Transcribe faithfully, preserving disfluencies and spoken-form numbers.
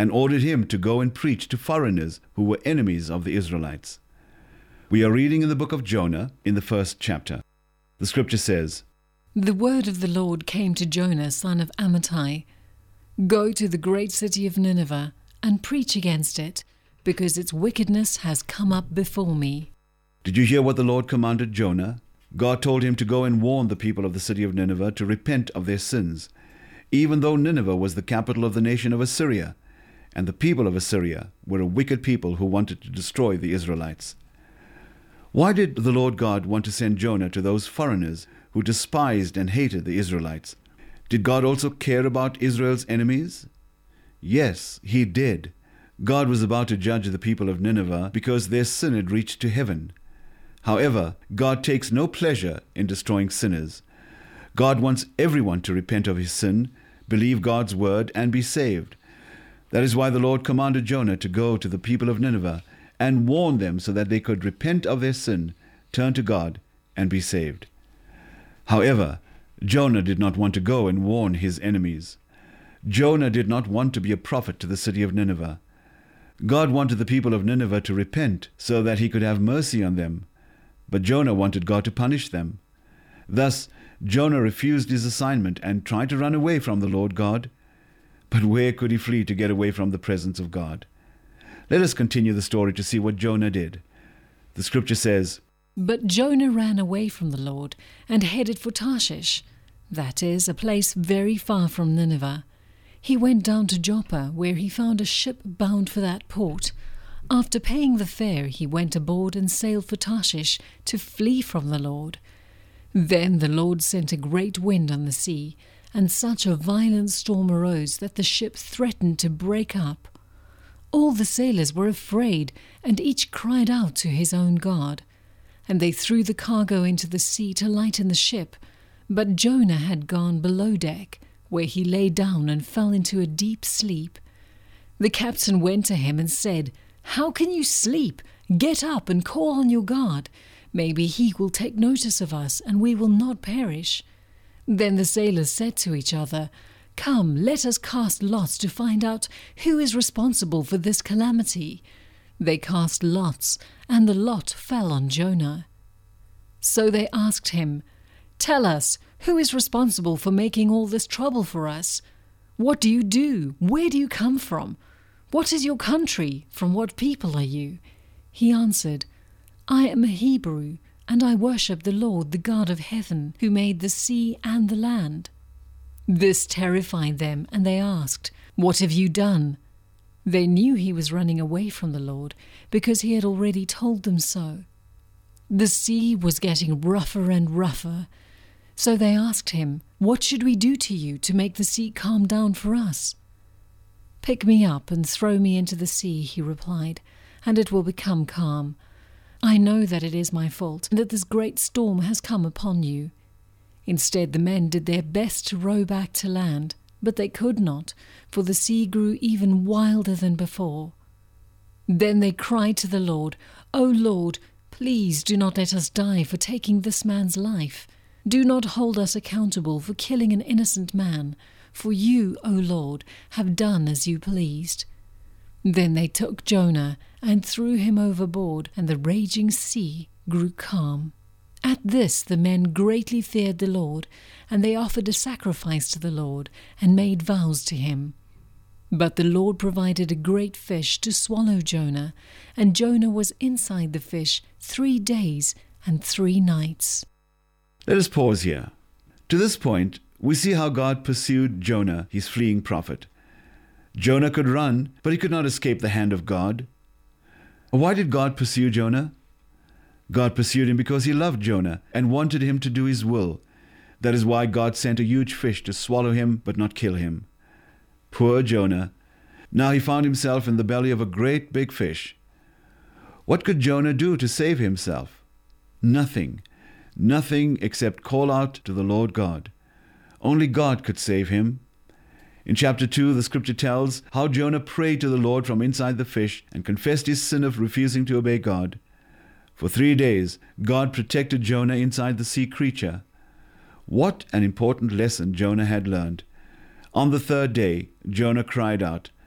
and ordered him to go and preach to foreigners who were enemies of the Israelites. We are reading in the book of Jonah in the first chapter. The scripture says, The word of the Lord came to Jonah, son of Amittai. Go to the great city of Nineveh and preach against it, because its wickedness has come up before me. Did you hear what the Lord commanded Jonah? God told him to go and warn the people of the city of Nineveh to repent of their sins, even though Nineveh was the capital of the nation of Assyria, and the people of Assyria were a wicked people who wanted to destroy the Israelites. Why did the Lord God want to send Jonah to those foreigners who despised and hated the Israelites? Did God also care about Israel's enemies? Yes, he did. God was about to judge the people of Nineveh because their sin had reached to heaven. However, God takes no pleasure in destroying sinners. God wants everyone to repent of his sin, believe God's word, and be saved. That is why the Lord commanded Jonah to go to the people of Nineveh and warn them so that they could repent of their sin, turn to God, and be saved. However, Jonah did not want to go and warn his enemies. Jonah did not want to be a prophet to the city of Nineveh. God wanted the people of Nineveh to repent so that he could have mercy on them. But Jonah wanted God to punish them. Thus, Jonah refused his assignment and tried to run away from the Lord God. But where could he flee to get away from the presence of God? Let us continue the story to see what Jonah did. The scripture says, But Jonah ran away from the Lord and headed for Tarshish, that is, a place very far from Nineveh. He went down to Joppa, where he found a ship bound for that port. After paying the fare, he went aboard and sailed for Tarshish to flee from the Lord. Then the Lord sent a great wind on the sea, and such a violent storm arose that the ship threatened to break up. All the sailors were afraid, and each cried out to his own God. And they threw the cargo into the sea to lighten the ship. But Jonah had gone below deck, where he lay down and fell into a deep sleep. The captain went to him and said, How can you sleep? Get up and call on your God. Maybe he will take notice of us, and we will not perish. Then the sailors said to each other, Come, let us cast lots to find out who is responsible for this calamity. They cast lots, and the lot fell on Jonah. So they asked him, Tell us, who is responsible for making all this trouble for us? What do you do? Where do you come from? What is your country? From what people are you? He answered, I am a Hebrew, and I worship the Lord, the God of heaven, who made the sea and the land. This terrified them, and they asked, What have you done? They knew he was running away from the Lord, because he had already told them so. The sea was getting rougher and rougher. So they asked him, What should we do to you to make the sea calm down for us? Pick me up and throw me into the sea, he replied, and it will become calm. I know that it is my fault, and that this great storm has come upon you. Instead, the men did their best to row back to land, but they could not, for the sea grew even wilder than before. Then they cried to the Lord, O Lord, please do not let us die for taking this man's life. Do not hold us accountable for killing an innocent man, for you, O Lord, have done as you pleased. Then they took Jonah and threw him overboard, and the raging sea grew calm. At this the men greatly feared the Lord, and they offered a sacrifice to the Lord, and made vows to him. But the Lord provided a great fish to swallow Jonah, and Jonah was inside the fish three days and three nights. Let us pause here. To this point, we see how God pursued Jonah, his fleeing prophet. Jonah could run, but he could not escape the hand of God. Why did God pursue Jonah? God pursued him because he loved Jonah and wanted him to do his will. That is why God sent a huge fish to swallow him but not kill him. Poor Jonah. Now he found himself in the belly of a great big fish. What could Jonah do to save himself? Nothing. Nothing except call out to the Lord God. Only God could save him. In chapter two, the scripture tells how Jonah prayed to the Lord from inside the fish and confessed his sin of refusing to obey God. For three days, God protected Jonah inside the sea creature. What an important lesson Jonah had learned. On the third day, Jonah cried out,